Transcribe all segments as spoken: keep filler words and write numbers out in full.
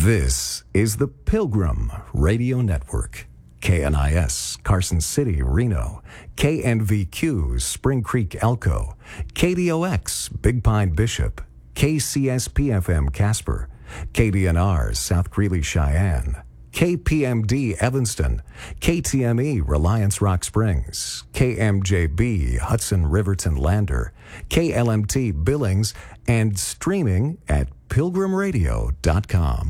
This is the Pilgrim Radio Network. K N I S, Carson City, Reno. K N V Q, Spring Creek, Elko. K D O X, Big Pine, Bishop. K C S P F M, Casper. K D N R, South Greeley, Cheyenne. K P M D, Evanston. K T M E, Reliance Rock Springs. K M J B, Hudson Riverton Lander. K L M T, Billings, and streaming at pilgrim radio dot com.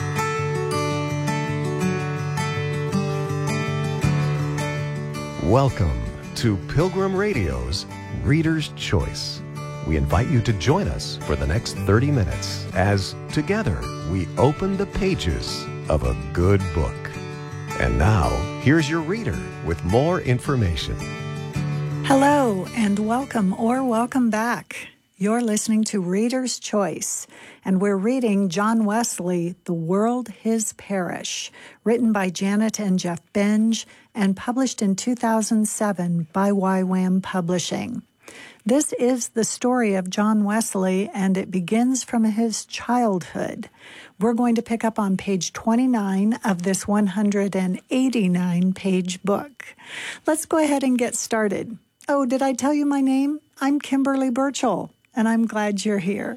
Welcome to Pilgrim Radio's Reader's Choice. We invite you to join us for the next thirty minutes as together we open the pages of a good book. And now, here's your reader with more information. Hello and welcome or welcome back. You're listening to Reader's Choice, and we're reading John Wesley, The World His Parish, written by Janet and Jeff Benge and published in two thousand seven by Y WAM Publishing. This is the story of John Wesley, and it begins from his childhood. We're going to pick up on page twenty-nine of this one hundred eighty-nine page book. Let's go ahead and get started. Oh, did I tell you my name? I'm Kimberly Burchell, and I'm glad you're here.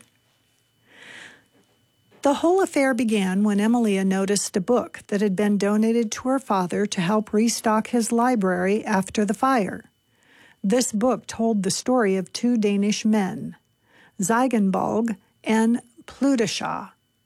The whole affair began when Emilia noticed a book that had been donated to her father to help restock his library after the fire. This book told the story of two Danish men, Ziegenbalg and Pludisha.